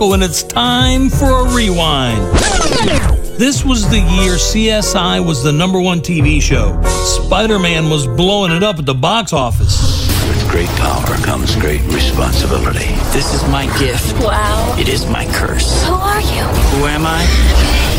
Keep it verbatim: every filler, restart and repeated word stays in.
But when it's time for a rewind. This was the year C S I was the number one T V show. Spider-Man was blowing it up at the box office. With great power comes great responsibility. This is my gift. Wow. It is my curse. Who are you? Who am I?